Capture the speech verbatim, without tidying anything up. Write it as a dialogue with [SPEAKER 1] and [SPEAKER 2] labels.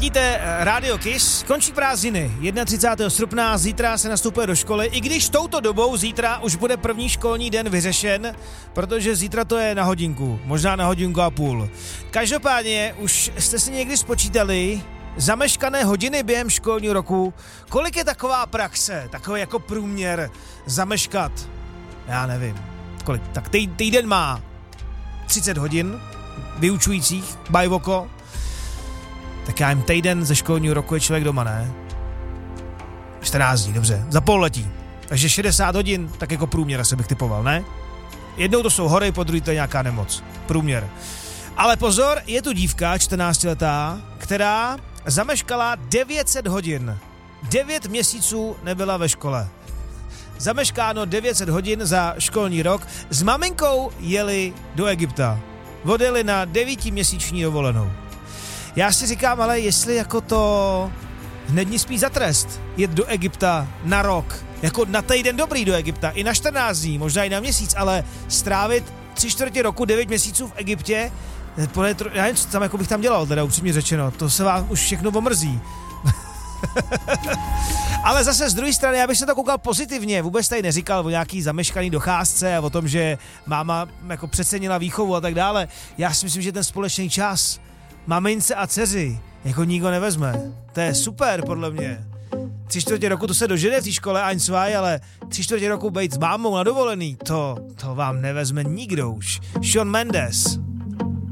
[SPEAKER 1] Ladíte Radio Kiss, končí prázdniny, třicátého prvního srpna, zítra se nastupuje do školy, i když touto dobou zítra už bude první školní den vyřešen, protože zítra to je na hodinku, možná na hodinku a půl. Každopádně už jste si někdy spočítali zameškané hodiny během školního roku, kolik je taková praxe, takový jako průměr zameškat, já nevím, kolik, tak tý, týden má třicet hodin vyučujících, bajvoko. Tak já jim týden ze školního roku je člověk doma, ne? čtrnáct dní, dobře, za pololetí. Takže šedesát hodin, tak jako průměr asi bych typoval, ne? Jednou to jsou hory, po druhé to je nějaká nemoc. Průměr. Ale pozor, je tu dívka, čtrnáctiletá, která zameškala devět set hodin. devět měsíců nebyla ve škole. Zameškáno devět set hodin za školní rok. S maminkou jeli do Egypta. Odjeli na devítiměsíční dovolenou. Já si říkám, ale jestli jako to hned spíš za trest jet do Egypta na rok, jako na týden dobrý do Egypta, i na čtrnáct dní, možná i na měsíc, ale strávit tři čtvrtě roku, devět měsíců v Egyptě, já nevím, co tam jako bych tam dělal, teda upřímně řečeno, to se vám už všechno omrzí. Ale zase z druhé strany, já bych se to koukal pozitivně, vůbec tady neříkal o nějaký zameškaný docházce a o tom, že máma jako přecenila výchovu a tak dále. Já si myslím, že ten společný čas mamince a dceři jako nikdo nevezme. To je super, podle mě. Tři čtvrtě roku to se dožene v té škole ein, zwei, ale tři čtvrtě roku být s mámou na dovolený, to, to vám nevezme nikdo už. Shawn Mendes.